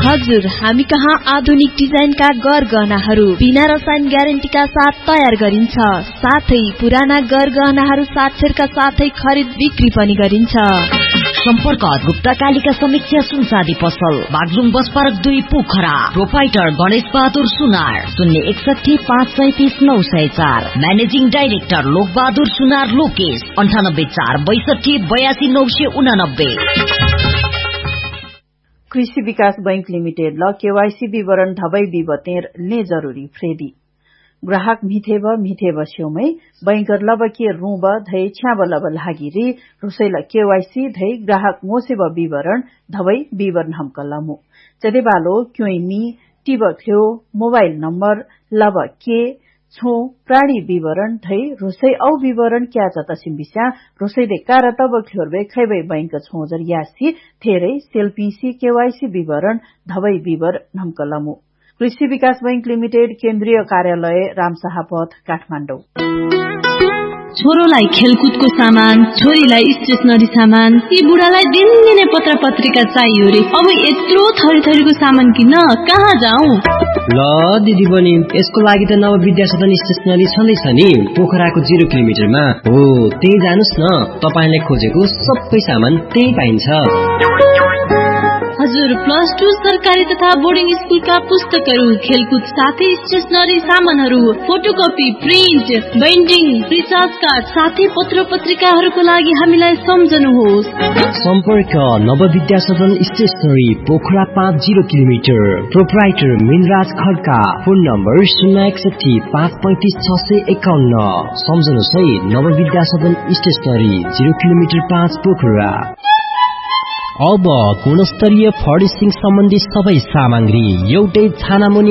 हजुर, हामी कहाँ आधुनिक डिजाइनका गरगहनाहरू बिना रसायन ग्यारेन्टीका साथ तयार गरिन्छ। साथै पुराना गरगहनाहरू साक्षरका साथै खरिद बिक्री पनि गरिन्छ। सम्पर्क गुप्ता कालिका समीक्षा सुनसादी पसल, Baglung bus park 2 Pokhara. Proprietor Ganesh Bahadur सुनार, 061 537 904। म्यानेजिङ डाइरेक्टर लोक बहादुर सुनार लोकेश, 98 462 82 989। कृषि विकास बैंक लिमिटेड ल केवाईसी विवरण धबै विवतेर ले जरूरी फ्रेदी ग्राहक मिथेब स्योमै बैंकर लब के रूब धै छ्याब लब लागिरी रुसैल केवाईसी धै ग्राहक मोसेब विवरण धबै विवरण हमकलमु चदेबालो क्योइमी टिब ख्यो मोबाइल नम्बर लब के छो प्राणी विवरण धै रुसै औ विवरण क्या जतसिम बिस्या रुसैले कार तब ख्योरबे खैबै बैंक छोजर यासी थेरै सेलपीसी केवाईसी विवरण धबै विवरण हमकलमु कृषि विकास बैंक लिमिटेड केन्द्रीय कार्यालय रामशाह पथ काठमाडौँ। छोरोलाई खेलकुदको सामान, छोरीलाई स्टेशनरी सामान, यी बुढालाई दिनदिनै पत्र पत्रिका चाहियो रे। अब यत्रो थरीथरीको सामान किन्न कहाँ जाऊ? ल दिदी बहिनी, यसको लागि त नव विद्या सदन स्टेशनरी छँदैछ नि, पोखराको 0 किलोमिटरमा हो। त्यही जानुस् न, तपाईले खोजेको सबै सामान त्यही पाइन्छ। हजुर, +2 सरकारी तथा बोर्डिङ स्कुलका पुस्तकहरू, खेलकुद साथै स्टेशनरी सामानहरू, photocopy, print, binding, recharge card साथै पत्र पत्रिकाहरूको लागि हामीलाई सम्झनुहोस्। सम्पर्क नव विद्या सदन stationery Pokhara 5 0 kilometre. Proprietor Minraj Khadka. Phone number 061 535 651। सम्झनुहोस् है, नव विद्या सदन स्टेशनरी 0 किलोमिटर 5 पोखरा। अब गुणस्तरीय फर्निशिङ सम्बन्धी सबै सामग्री एउटै छानामुनि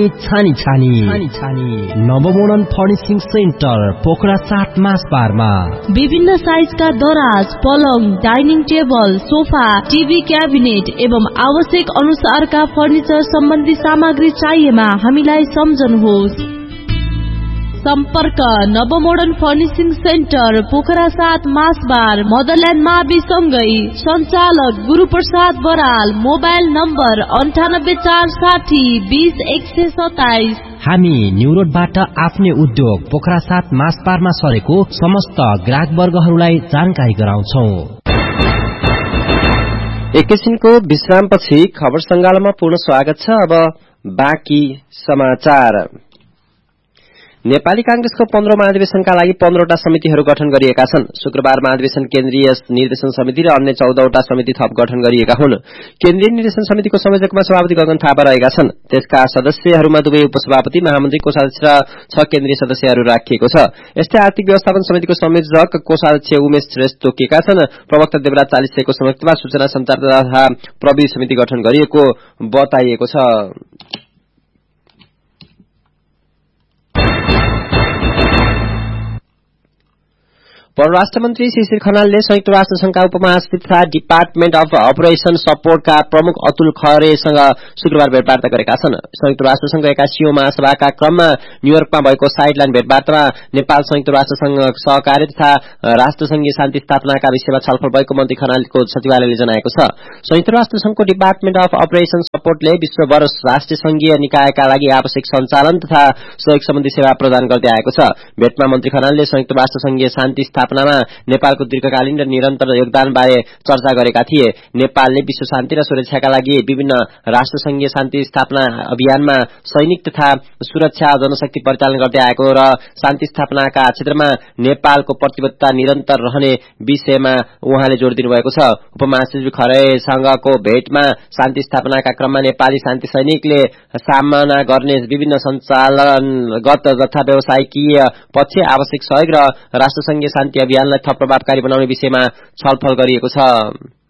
छानी नवमोडर्न फर्निशिङ सेन्टर पोखरा 7 मासबारमा। विभिन्न साइजका दराज, पलङ, dining table, sofa, TV cabinet एवं आवश्यक अनुसारका फर्निचर सम्बन्धी सामग्री चाहिएमा हामीलाई सम्झनुहोस्। सम्पर्क नवमोडर्न फर्निशिङ सेन्टर पोखरा 7 मासबार, मदरल्यान्ड मावि सँगै। सञ्चालक गुरुप्रसाद बराल। Mobile number 98 460 20 127। हामी न्यू रोडबाट आफ्नै उद्योग पोखरा 7 मासबारमा सरेको समस्त ग्राहक वर्गहरूलाई जानकारी गराउँछौ। एकैछिनको विश्रामपछि खबर संगालोमा पुनः स्वागत छ। अब बाँकी समाचार। नेपाली कांग्रेसको 15औं महाधिवेशनका लागि 15वटा समितिहरू गठन गरिएका छन्। शुक्रबार महाधिवेशन केन्द्रीय निर्देशन समिति र अन्य 14वटा समिति थप गठन गरिएका हुन्। केन्द्रीय निर्देशन समितिको संयोजकमा सभापति गगन थापा रहेका छन्। त्यसका सदस्यहरूमा दुवै उपसभापति, महामन्त्री, कोषाध्यक्ष र 6 केन्द्रीय सदस्यहरू राखिएको छ। यस्तै आर्थिक व्यवस्थापन समितिको संयोजक कोषाध्यक्ष उमेश श्रेष्ठ तोकिएका छन्। प्रवक्ता देवराज चालिसेको संयुक्तमा सूचना सञ्चार तथा प्रविधि समिति गठन गरिएको बताइएको छ। परराष्ट्र मन्त्री शिशिर खनालले संयुक्त राष्ट्र संघका उपमहासचिव तथा डिपार्टमेन्ट अफ अपरेसन सपोर्टका प्रमुख अतुल खरेसँग शुक्रबार भेटवार्ता गरेका छन्। संयुक्त राष्ट्र संघ 81औं महासभाका क्रममा न्यूयोर्कमा भएको साइडलाइन भेटवार्तामा नेपाल संयुक्त राष्ट्र संघ सहकार्य तथा राष्ट्रसंघीय शान्ति स्थापनाका विषयमा छलफल भएको मन्त्री खनालको सचिवालयले जनाएको छ। संयुक्त राष्ट्र संघको डिपार्टमेन्ट अफ अपरेसन सपोर्टले विश्वभर राष्ट्रिय संघीय निकायका लागि आवश्यक सञ्चालन तथा सहयोग सम्बन्धी सेवा प्रदान गर्दै आएको छ। भेटमा मन्त्री खनालले संयुक्त राष्ट्र संघीय शान्ति स्थापनामा नेपालको दीर्घकालीन र निरन्तर योगदानबारे चर्चा गरेका थिए। नेपालले विश्व शान्ति र सुरक्षाका लागि विभिन्न राष्ट्रसंघीय शान्ति स्थापना अभियानमा सैनिक तथा सुरक्षा जनशक्ति परिचालन गर्दै आएको र शान्ति स्थापनाका क्षेत्रमा नेपालको प्रतिबद्धता निरन्तर रहने विषयमा उहाँले जोड़ दिनुभएको छ। उपमहासचिव खरेसँगको भेटमा शान्ति स्थापनाका क्रममा नेपाली शान्ति सैनिकले सामना गर्ने विभिन्न सञ्चालनगत तथा व्यवसायिकीय पक्ष, आवश्यक सहयोग र राष्ट्रसंघीय शान्ति अभियानलाई थप प्रभावकारी बनाउने विषयमा छलफल गरिएको छ।